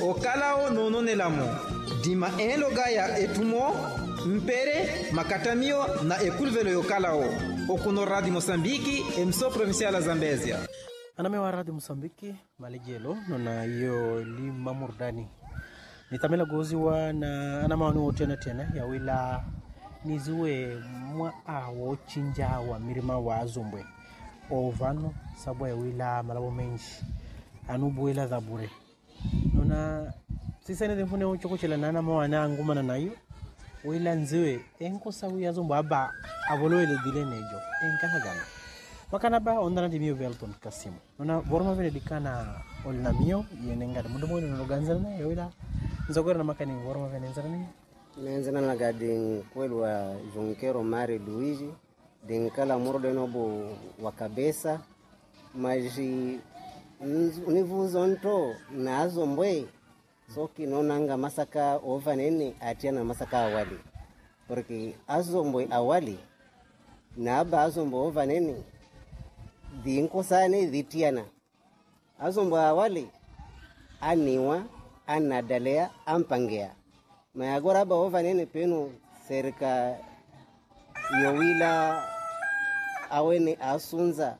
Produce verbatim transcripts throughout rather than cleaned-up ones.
okalao nononelamo dima en logaya etumo mpere makatamio na ekulvelo yokalao okuno Radio Mosambiki emso provincial la Zambezia aname wa Radio Mosambiki malegelo nona iyo lima murdani nitamela gozi wa na anama wanu otena tena ya wila niziwe mwa awo chinja wa mirima wa zombwe ovano sabo ya wila malabo menshi anubuela zabure nona sisa ne demfune ochoko chela nana mwana ngumana nayo wila nziwe enko sawu ya zombo aba aboloele dile nejo enka gana makana ba ondana dimio velton kasimo nona borma vele dikana olna mio yenenga mundo mo no ganzana ya wila nzogora na makani borma vele nzarani nenzana na gadin kwelwa Jonkero Mari Luigi denkala murdo nobo wa kabesa maji nivuzonto nazo mbwe soki nonanga masaka ovanene atiana masaka awali porque azombwe awali na aba azombwe ovanene dinko sane ditiana azombwe awali aniwa anadalea ampangea mayagora ba ovanene peno serika yowila awene asunza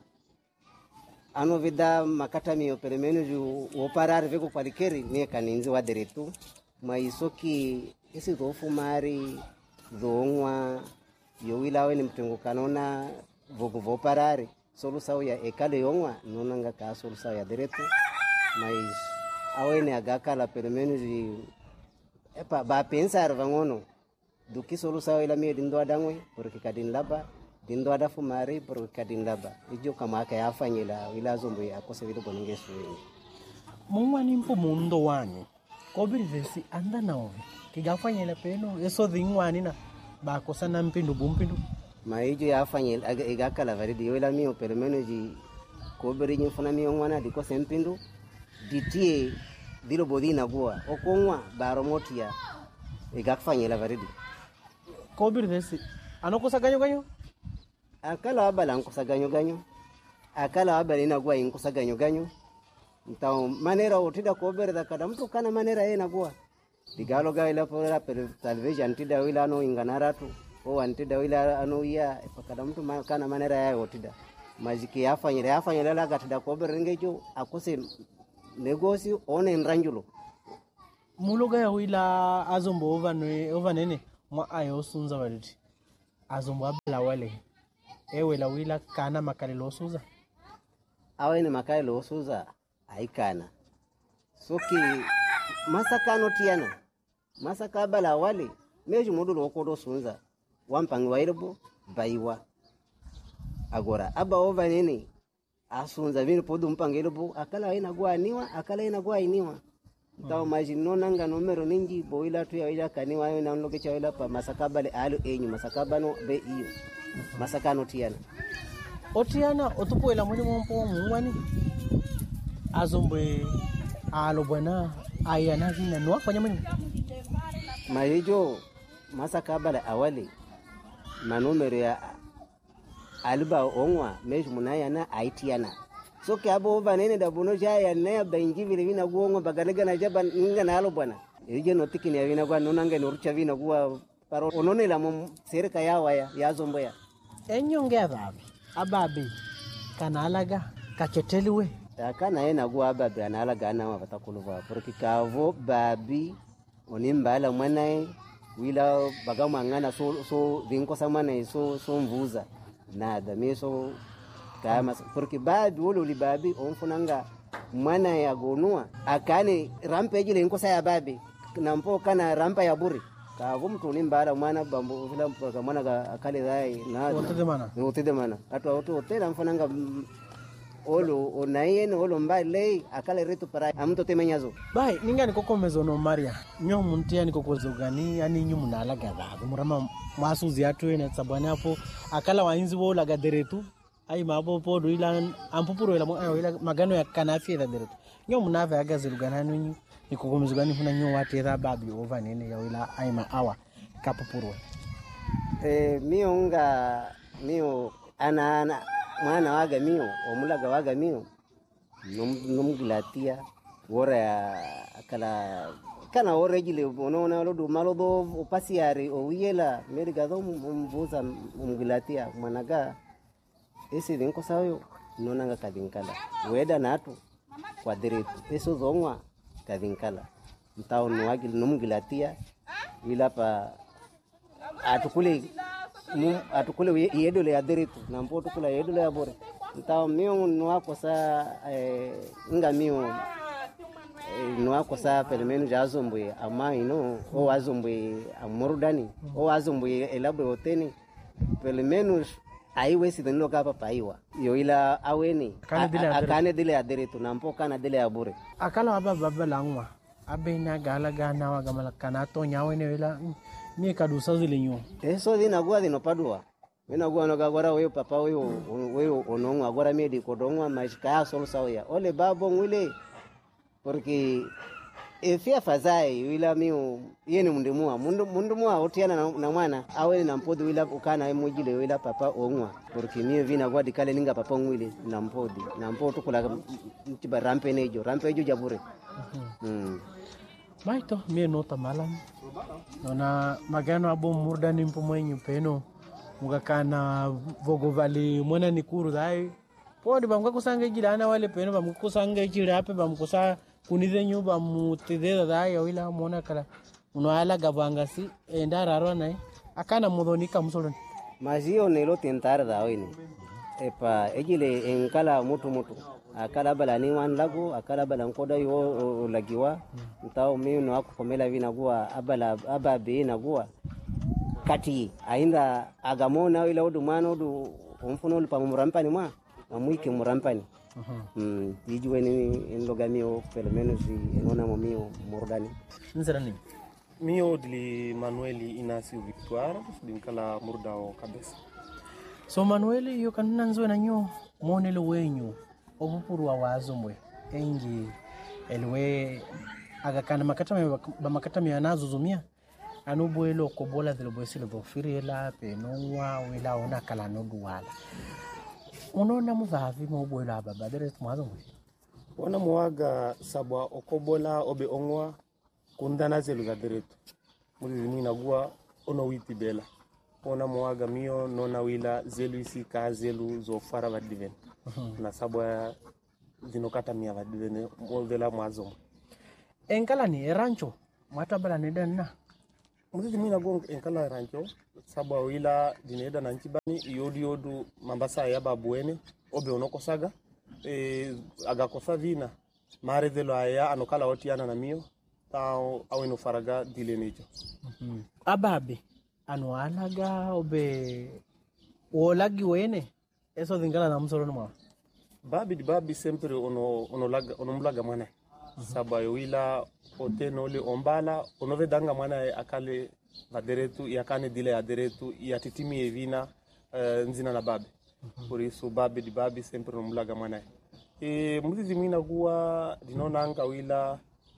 anovida makatami operemeno ju oparar veko palikeri ne kaninzi wa deretu maisoki isi dofumari dongwa yowila awene mtengo kanona vogo voparare solusaw ya ekale yongwa nonanga ka solusaw ya deretu mais awene agakala peremeno ju epa ba pensar vangono duki solusaw ila mi dindo adangwe porque kadin laba dindo ada fumari porque kadin laba ijo kama ka yafanyela ila zombo akose vido bonongesu mumwa nimpo mundo wani kobiri vesi anda nawe kigafanyela peno eso dhingwani na ba kosana mpindu bumpindu maijo yafanyela igakala varidi ila mi operemeno ji kobiri nyifuna mi ngwana diko sempindu ditie dilo bodina gua okongwa baromotia igakfanyela varidi kobiri vesi anokosa ganyo ganyo akala abala nkosa ganyo ganyo akala abala ina gua inkosa ganyo ganyo ntao manera otida kobere da kada mtu kana manera yena gua digalo ga ila pora per talvez antida wila no inganaratu o antida wila ano ya kada mtu kana manera ya otida majiki yafanyira yafanyira la gatida kobere ngejo akose negosi one nranjulo muloga ya wila azombo ovanwe ovanene mwa ayo sunza waliti azombo abla wale ewe la wila kana makale losuza awene makale losuza aikana soki masaka no tiana masaka bala wale meju modulo okodo sunza wampangi wairebo baiwa agora aba ovanene asunza vini podu mpangelebo akala ina gwa niwa akala ina gwa iniwa taw majino nanga numero ningi boila tu ya ila kaniwa yo na nloke cha ila pa masakabale alo enyu masakabano be iyo masakano tiana otiana otupoela mwenye mpo mwani azombe alo bwana ayana vina no fanya mwenye mayijo masakabale awali manumero ya alba onwa meju munaya na aitiana soke abo vanene da bono jaya na benji vile vina guongo bagalega na jaba ninga na alo bwana ije no tikini ya vina gwa nonanga no rucha vina gwa paro onone la mom serika yawa ya yazombo ya enyonge ababi ababi kanalaga kacheteliwe takana yena gwa ababi analaga na watakuluva porque kavo babi onimbala mwanae wila bagama ngana so so vinko samana so so mvuza nada meso kama porque babi wolo libabi onfunanga mwana ya gonua akane rampage le nkosa ya babi nampo kana rampa ya buri ka vumtu limbara mwana bambo vila mpaka mwana ka akale dai na otede mana otede mana atwa oto otela mfunanga olo onayen olo mbale akale retu para amto temenyazo bai ninga nikoko mezono maria nyo muntia nikoko zogani ani nyu munala gaba murama masuzi atu ene tsabani hapo akala wainzi bola gaderetu ai mabo podo ila ampupuro ila mo ila magano ya kanafi da deretu nyo munava ya gazirugana nyu nikoko mezogani funa nyo wate da babi over nene ya ila ai ma awa kapupuro eh mionga mio ana ana mwana waga mio omulaga waga mio num numgilatia wora kala kana oregile unaona lodo malodo opasiari o yela merigado mvuza mgilatia managa ese denko sayo nonanga kadinkala weda natu kwa direto eso zongwa kadinkala mtao nwagil numgilatia wila pa atukule atukule yedole ya direto na mpoto kula yedole ya bore mtao mio nwako sa eh, nga mio no kosa pelemenu jazombwe ama ino o azombwe amorudani o azombwe elabwe hoteni pelemenu aiwe sideno kapa paiwa yo ila aweni akane dile aderetu nampo kana dile abure akala aba baba langwa abena gala gana wa gamala kana to nyawe ne wila mi kadusa zilenyo eso dina gwa dino padua wena gwa no gagora weyo papa weyo weyo onongo agora medi kodongwa mashika solo sawya ole babo ngwile porque efia fazai wila miu yene mundimua mundu mundumua otiana na, na mwana awe na mpodi wila ukana emojile wila papa ongwa porque mie vina kwa dikale ninga papa ngwile na mpodi na mpoto kula mtiba rampe nejo rampe ejo jabure mhm mm. Maito mie nota malam nona magano abo murdani mpomwenyu peno mugakana vogo vali mwana nikuru dai podi bamka kusanga jilana wale peno bamka kusanga jirape bamkusa kunizenyu bamutideda dai wila mona kala uno ala gabangasi endara rona akana mudonika musolon mazio nelo tentar da wini epa ejile enkala mutu mutu akala bala ni wan lagu akala bala nkoda yo lagiwa mtao mimi no akokomela vina gua abala ababe na gua kati ainda agamona wila odumano du umfuno lipa murampani mwa amuike murampani mhm yijwe ni enlogamio pelemeno si enona momio mordani nzerani mio dili Manueli Inacio Victoire dinkala murdao kabisa so Manueli yo kanna nzwe na nyo monele wenyu obupuru wa wazomwe engi elwe agakana makatame bamakatame yanazuzumia anubwelo kobola dilobwesile bofirela penwa wila ona kala no duwala unona muvavi mobwelo ababa direct mwazomwe wana muaga sabwa okobola obe ongwa kundana zelu za direto muri ni nagua ono witi bela ona muaga mio nona wila zelu isi ka zelu zo fara va diven uh-huh. na sabwa zinokata mia va diven modela mwazo enkala ni rancho matabala ni denna muri ni nagua enkala rancho sabwa wila dineda na nchibani yodi yodu mambasa ya babuene obe onoko saga e agakosa vina mare velo aya anokala otiana na mio tao aweno faraga dilenejo mhm ababe ano alaga obe olagi wene eso dingala na msoro nwa babi di babi sempre ono ono laga ono mlaga mwana mm-hmm. sabayo wila oteno le ombala ono vedanga mwana akale vaderetu yakane dile aderetu yatitimi evina uh, nzina na babi mm-hmm. por isso babi di babi sempre ono mlaga mwana e muzizi mina kuwa dinona anga wila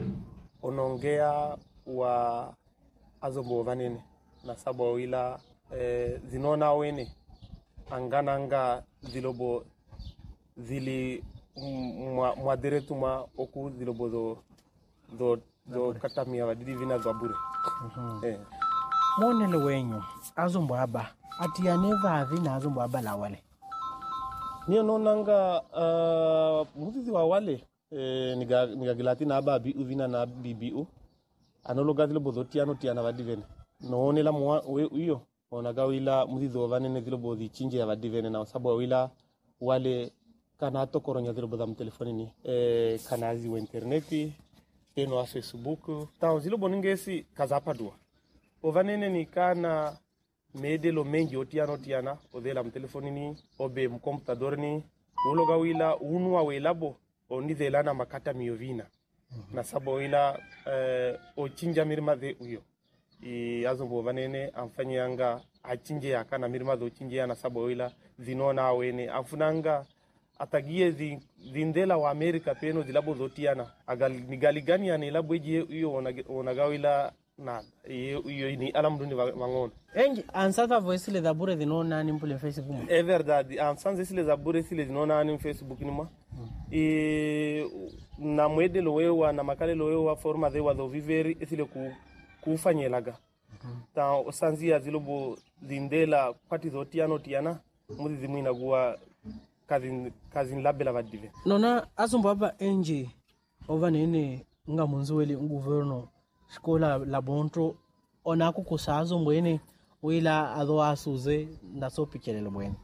onongea wa azombo vanene na sabo wila eh, zinona wene angananga zilobo zili mwaderetu ma oku zilobo do do do katamia wadidi vina zabure mhm eh monele wenyu azombo aba ati yaneva avina azombo aba la wale niyo nonanga uh, muzizi wa wale eh, niga niga gilati na aba bi uvina na bibiu anologa zilobo zotiano tiana vadivene noone la mwa uyo onaga wila muzizi wa vanene zilobo zi chinje ya vadivene na sababu wila wale kana to koronya zilobo za mtelefoni ni eh, kanazi wa interneti eno a Facebook tao zilobo ningesi kazapa dua ovanene ni kana medelo mengi otiano tiana odela mtelefoni ni obe mkomputador ni uloga wila unwa welabo onizelana makata miovina mm-hmm. na sabo wila eh, ochinja mirima de uyo i azombo vanene amfanyanga achinje yakana mirima do chinje na sabo wila zinona wene afunanga atagie zi, zindela wa Amerika peno zilabo zotiana agal nigaligani ya nilabo eje uyo onagawila na iyo ni alamduni mangono engi ansata voice le zabure zinona ni mpule Facebook é verdade ansanze sile zabure sile zinona ni Facebook nima mm. e na mwede lowewa na makale lowewa forma de wa do viveri esile ku kufanyelaga mm-hmm. ta osanzia zilobo lindela kwati do tiano tiana mudi zimwina gua kazin kazin labela vadive nona azumbo aba enje ova nene nga munzueli nguverno skola la bonto ona kukusazo mwene wila adho asuze ndaso pikelelo mwene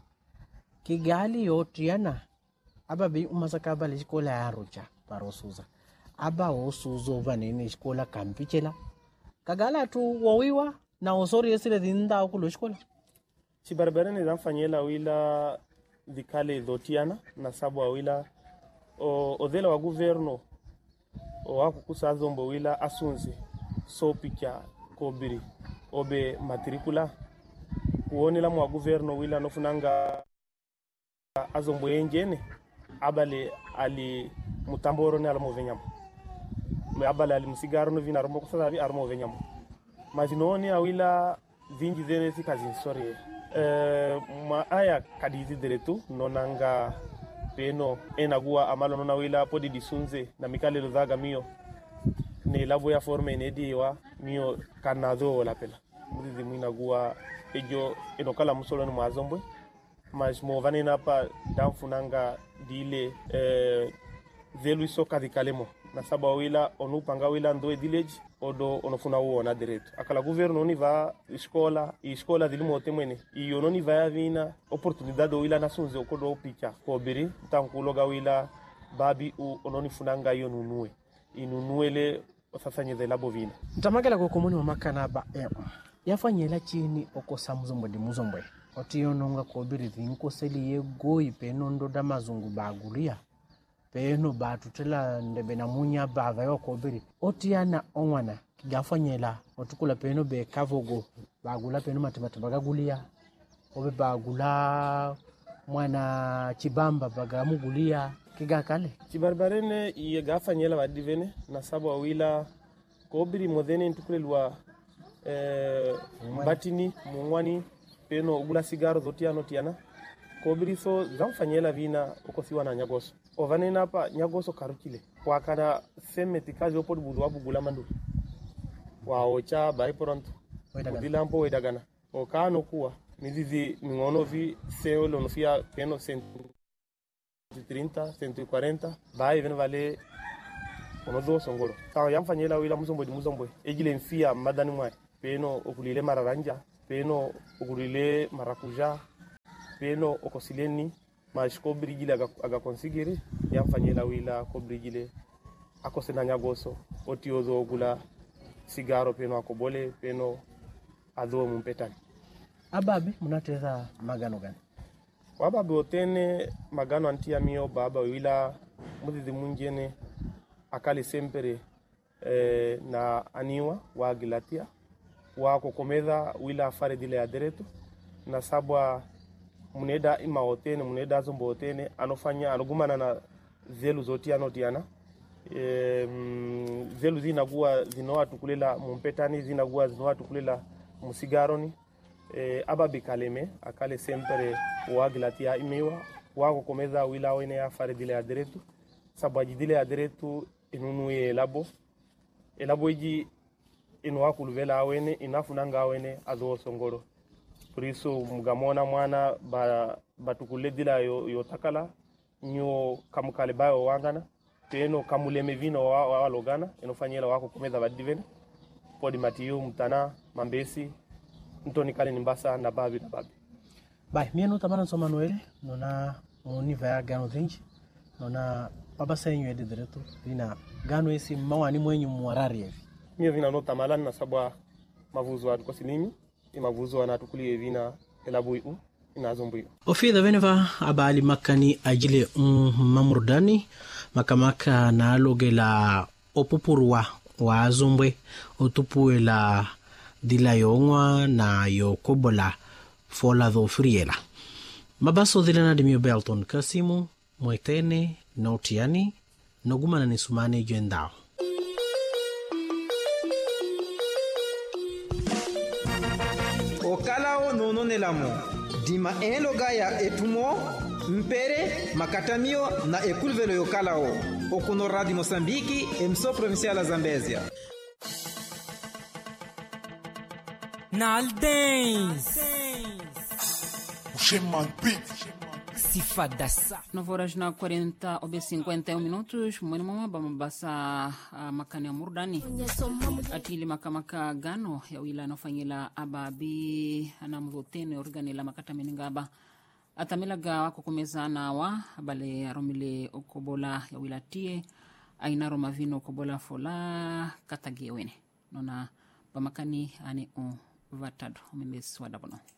kigali yotiana aba bi umasaka bali skola ya rocha parosuza aba osuzo vanene skola kampichela kagala tu wowiwa na osori esile dinda okulo skola chibarbara ni zamfanyela wila dikale dotiana na sabu wila o odela wa governo o wakukusa zombo wila asunzi so picha kobiri obe matricula kuonela mwa governo wila nofunanga azombo yenjene abale ali mutamboro ne almo venyam me abale ali musigaro no vina rombo kusala vi armo venyam mazinoni awila vingi zene sikazi sorry eh ma aya kadizi deretu nonanga peno enagua amalo nona wila podi disunze na mikale luzaga mio ne lavo ya forme inediwa mio kanado la pela mudizi mwinagua ejo enokala musolo ni mwazombwe mas mo vanena pa danfunanga dile eh velu soka dikalemo na saba wila onupanga wila ndo village odo onofuna uona direto akala governo ni va escola e escola dilimo temene e ononi va vina oportunidade wila nasunze okodo picha kobiri tankuloga wila babi u ononi funanga yo nunue inunuele osafanye de labovina ntamakela ko komuni wa makana ba yafanyela chini okosa muzombo di muzombo otiyo nonga kobiri vinko seli yego ipeno ndo da mazungu bagulia peno batutela ndebe na munya bava yo kobiri otiana onwana kigafanyela otukula peno be kavogo bagula peno matemata bagagulia obe bagula mwana chibamba bagamugulia kigakale chibarbarene yegafanyela badivene na sabo wila kobiri modene ntukulelwa eh batini mungwani peno ugula sigaro zotiano tiana kobiri so zamfanyela vina ukosiwa na nyagoso ovanena pa nyagoso karukile wakana semeti kazi opod budu abugula mandu waocha bai pronto dilampo wedagana okano kuwa mizizi ngono vi seolo no fia peno cento treinta, cento quarenta bai ven vale ono do songolo tawo yamfanyela wila muzombo di muzombo ejile mfia madani mwa peno okulile mararanja peno okulile marakuja peno okosileni mashiko brigile aga, aga konsigiri yamfanyela wila ko brigile akosena nyagoso otiozo ogula sigaro peno akobole peno adho mumpetani ababe munateza magano gani wababe otene magano antia mio baba wila muzizi munjene akali sempre eh, na aniwa wa gilatia wa kokomeza wila fare dile adereto na sabwa muneda ima otene muneda zombo otene anofanya anogumana na zelu zoti anotiana e, mm, zelu zinagua zinoa tukulela mumpetani zinagua zinoa tukulela musigaroni e, ababi kaleme akale sempre wa gilatia imewa wa kokomeza wila wene ya fare dile adereto sabwa dile adereto inunu e labo e labo iji inwa kuluvela awene inafunanga awene azo songoro priso mugamona mwana ba batukule dila yo, yo takala nyo kamukale bayo wangana teno kamuleme vino wa, wa, wa logana enofanyela wako komeza badivene podi matiyo mtana mambesi ntoni kale nimbasa na babi na babi bai mieno tamana so manuel nona oni va gano vinci nona baba senyo ede direto vina gano esi mawani mwenyu mwarari hivi mimi vina nota malani na sabwa mavuzo wa kosinimi imavuzo na tukulie vina elabuiu inazombuiu ofida veneva abali makani ajile um, mamurdani makamaka na alogela opupurwa wa azumbwe otupuela dila yongwa na yokobola fola do friela mabaso dilana de mio belton kasimu moitene notiani nogumana ni sumane jendao okalao nononelamo dima en loga ya etumo mpere makatamio na ekulvelo yokalao okuno Rádio Moçambique, emissora provincial da Zambésia. Naldens Sifadassa nove horas na quarenta ou cinquenta e um minutos mwene mwa bamabasa uh, makani ya murdani atili makamaka gano ya wila nofanyila ababi anamvotene organila makata meningaba atamilaga wako kumezana wa bale aromile okobola ya wila tie aina romavino okobola fola katagewene nona bamakani ane un vatado umembesi wadabono.